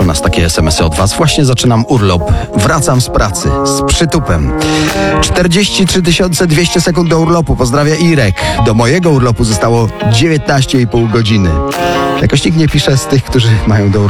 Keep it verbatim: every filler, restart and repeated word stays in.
nas takie es em esy od was. Właśnie zaczynam urlop. Wracam z pracy. Z przytupem. czterdzieści trzy tysiące dwieście sekund do urlopu. Pozdrawia Irek. Do mojego urlopu zostało dziewiętnaście i pół godziny. Jakoś nikt nie pisze z tych, którzy mają do urlopu